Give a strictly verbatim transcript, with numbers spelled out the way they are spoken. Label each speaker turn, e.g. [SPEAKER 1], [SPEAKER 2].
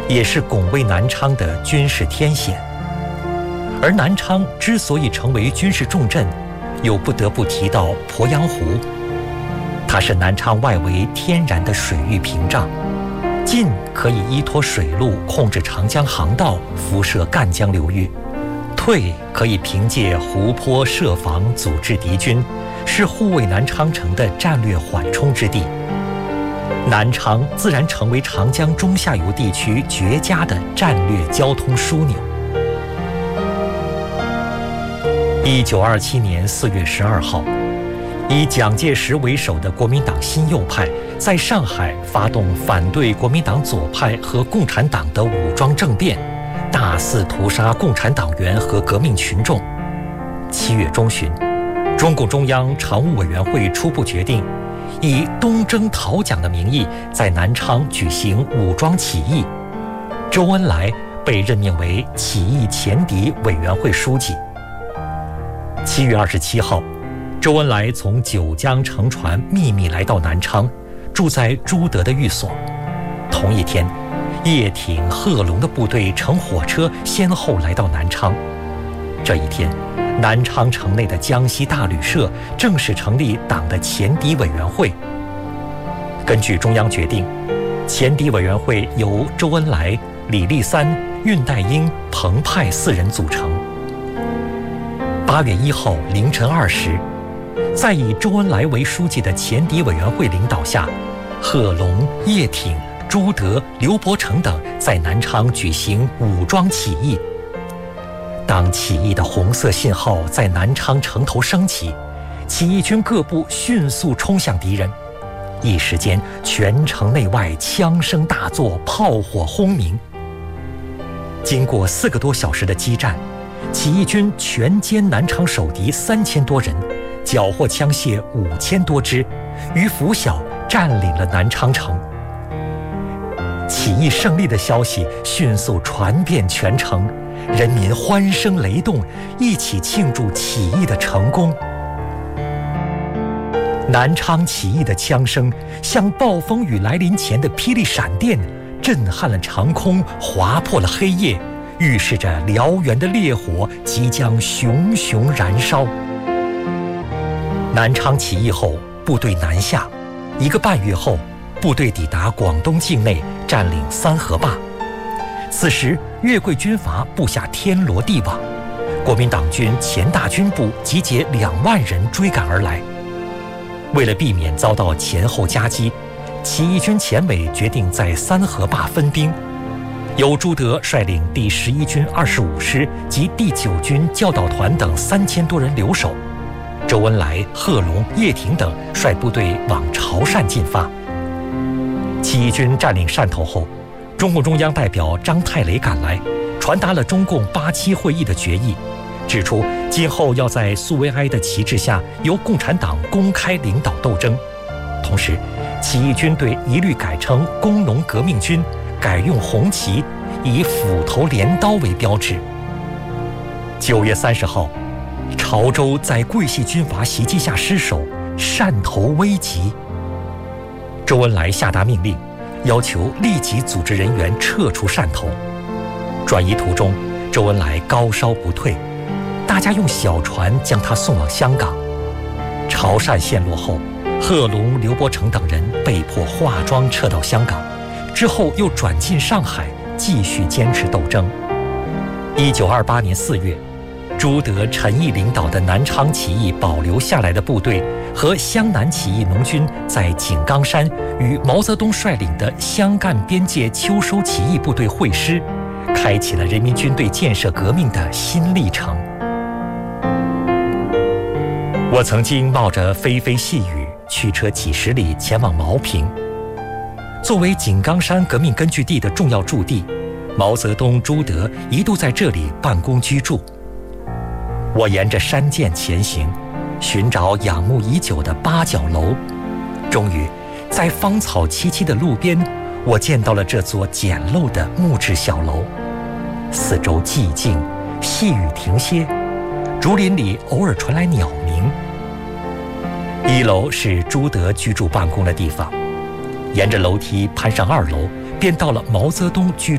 [SPEAKER 1] 也是拱卫南昌的军事天险。而南昌之所以成为军事重镇，又不得不提到鄱阳湖。它是南昌外围天然的水域屏障，进可以依托水路控制长江航道，辐射赣江流域；退可以凭借湖泊设防阻滞敌军，是护卫南昌城的战略缓冲之地。南昌自然成为长江中下游地区绝佳的战略交通枢纽。一九二七年四月十二号，以蒋介石为首的国民党新右派在上海发动反对国民党左派和共产党的武装政变，大肆屠杀共产党员和革命群众。七月中旬，中共中央常务委员会初步决定，以东征讨蒋的名义在南昌举行武装起义。周恩来被任命为起义前敌委员会书记。七月二十七号，周恩来从九江乘船秘密来到南昌，住在朱德的寓所。同一天，叶挺、贺龙的部队乘火车先后来到南昌。这一天，南昌城内的江西大旅社正式成立党的前敌委员会。根据中央决定，前敌委员会由周恩来、李立三、恽代英、彭湃四人组成。八月一号凌晨二时，在以周恩来为书记的前敌委员会领导下，贺龙、叶挺、朱德、刘伯承等在南昌举行武装起义。当起义的红色信号在南昌城头升起，起义军各部迅速冲向敌人，一时间全城内外枪声大作，炮火轰鸣。经过四个多小时的激战，起义军全歼南昌守敌三千多人，缴获枪械五千多支，于拂晓占领了南昌城。起义胜利的消息迅速传遍全城，人民欢声雷动，一起庆祝起义的成功。南昌起义的枪声像暴风雨来临前的霹雳闪电，震撼了长空，划破了黑夜，预示着燎原的烈火即将熊熊燃烧。南昌起义后，部队南下，一个半月后，部队抵达广东境内，占领三河坝。此时，粤桂军阀布下天罗地网，国民党军前大军部集结两万人追赶而来。为了避免遭到前后夹击，起义军前委决定在三河坝分兵，由朱德率领第十一军二十五师及第九军教导团等三千多人留守，周恩来、贺龙、叶挺等率部队往潮汕进发。起义军占领汕头后，中共中央代表张太雷赶来，传达了中共八七会议的决议，指出今后要在苏维埃的旗帜下由共产党公开领导斗争。同时，起义军队一律改称工农革命军，改用红旗，以斧头镰刀为标志。九月三十号，潮州在桂系军阀袭击下失守，汕头危急。周恩来下达命令，要求立即组织人员撤出汕头。转移途中，周恩来高烧不退，大家用小船将他送往香港。潮汕陷落后，贺龙、刘伯承等人被迫化妆撤到香港，之后又转进上海，继续坚持斗争。一九二八年四月，朱德、陈毅领导的南昌起义保留下来的部队和湘南起义农军在井冈山与毛泽东率领的湘赣边界秋收起义部队会师，开启了人民军队建设革命的新历程。我曾经冒着霏霏细雨，驱车几十里前往茅坪。作为井冈山革命根据地的重要驻地，毛泽东、朱德一度在这里办公居住。我沿着山涧前行，寻找仰慕已久的八角楼。终于，在芳草萋萋的路边，我见到了这座简陋的木质小楼。四周寂静，细雨停歇，竹林里偶尔传来鸟鸣。一楼是朱德居住办公的地方，沿着楼梯攀上二楼，便到了毛泽东居